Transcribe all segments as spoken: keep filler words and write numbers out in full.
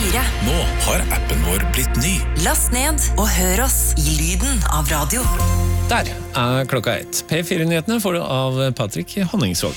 fire. Nå har appen vår blitt ny. Last ned og hør oss i lyden av radio. Der er klokka ett. P fire-nyhetene får du av Patrick Honningsvåg.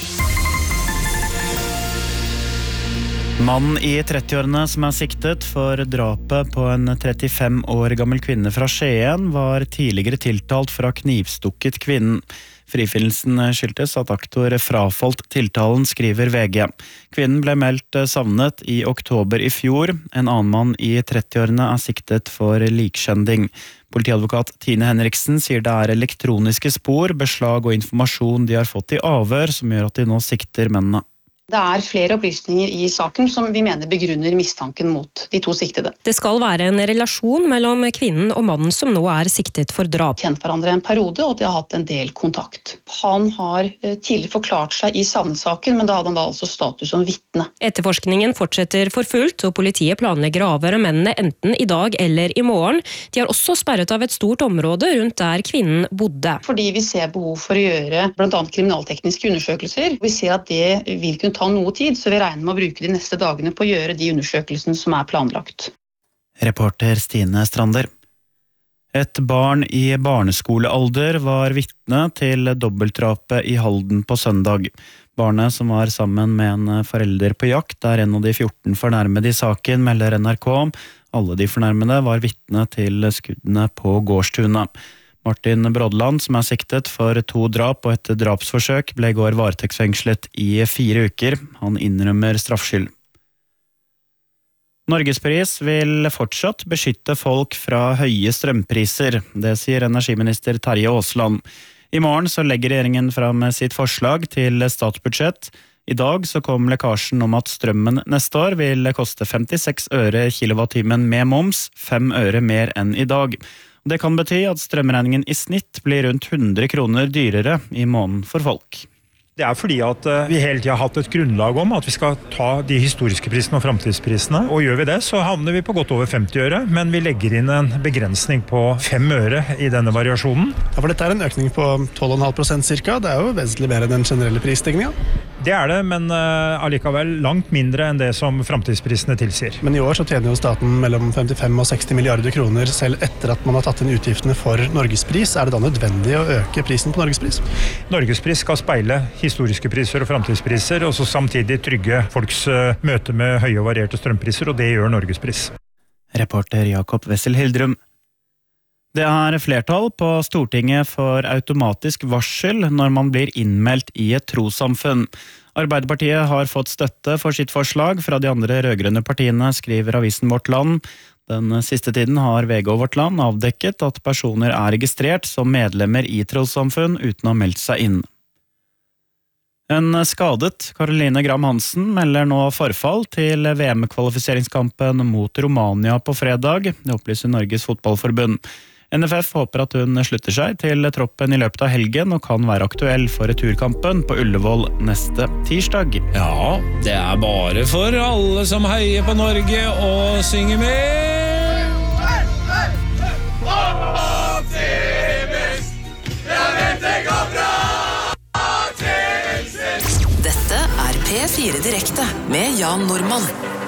Mannen i trettiårene som er siktet for drapet på en trettifem år gammel kvinne fra Skien var tidligere tiltalt for å ha knivstukket kvinnen. Frifinnelsen skyldtes at aktor frafalt tiltalen, skriver V G. Kvinnen ble meldt savnet i oktober i fjor. En annen mann i trettiårene er siktet for likskjending. Politiadvokat Tine Henriksen sier det er elektroniske spor, beslag og informasjon de har fått i avhør som gjør at de nå sikter mennene. Det er flere opplysninger i saken som vi mener begrunner mistanken mot de to siktede. Det skal være en relasjon mellom kvinnen og mannen som nå er siktet for drap. Kjent hverandre en periode, og de har hatt en del kontakt. Han har tidligere forklart seg i savnsaken, men da hadde han da altså status som vitne. Etterforskningen fortsetter for fullt, og politiet planlegger å avhøre mennene enten i dag eller i morgen. De har også sperret av et stort område rundt der kvinnen bodde. Fordi vi ser behov for å gjøre blant annet kriminaltekniske undersøkelser. Vi ser at det vil kunne ta noe tid, så vi regner med å bruke de neste dagene på å gjøre de undersøkelsene som er planlagt. Reporter Stine Strander. Et barn i barneskolealder var vitne til dobbeltdrapet i Halden på søndag. Barnet, som var sammen med en forelder på jakt, er en av de fjorten fornærmede i saken, melder N R K. Alle de fornærmede var vitne til skuddene på gårdstunet. Martin Brodland, som er siktet for to drap og et drapsforsøk, ble i går varetektsfengslet i fire uker. Han innrømmer straffskyld. Norgespris vil fortsatt beskytte folk fra høye strømpriser. Det sier energiminister Terje Aasland. I morgen så legger regjeringen fram sitt forslag til statsbudsjett. I dag så kom lekkasjen om at strømmen neste år vil koste femtiseks øre kilowattimen med moms, fem øre mer enn i dag. Det kan bety at strømregningen i snitt blir rundt hundre kroner dyrere i måneden for folk. Det er fordi at vi hele tiden har hatt et grunnlag om at vi skal ta de historiske prisene og fremtidsprisene, og gjør vi det så havner vi på godt over femti øre, men vi legger inn en begrensning på fem øre i denne variasjonen. Ja, for dette er en økning på tolv komma fem prosent cirka, det er jo vesentlig mer enn den generelle prisstigningen. Det er det, men uh, allikevel langt mindre enn det som fremtidsprisene tilsier. Men i år så tjener jo staten mellom femtifem og seksti milliarder kroner selv etter at man har tatt inn utgiftene for Norgespris. Er det da nødvendig å øke prisen på Norgespris? Norgespris skal speile historiske priser og fremtidspriser, og så samtidig trygge folks uh, møte med høye og varierte strømpriser, og det gjør Norgespris. Reporter Jakob Wessel Hildrum. Det er flertall på Stortinget for automatisk varsel når man blir innmeldt i et trossamfunn. Arbeiderpartiet har fått støtte for sitt forslag fra de andre rødgrønne partiene, skriver avisen Vårt Land. Den siste tiden har V G og Vårt Land avdekket at personer er registrert som medlemmer i trossamfunn uten å ha meldt seg inn. En skadet Caroline Gram Hansen melder nå forfall til V M-kvalifiseringskampen mot Romania på fredag. Det opplyser Norges Fotballforbund. N F F håper at hun slutter seg til troppen i løpet av helgen og kan være aktuell for returkampen på Ullevål neste tirsdag. Ja, det er bare for alle som heier på Norge og synger med. Dette er P fire Direkte med Jan Normann.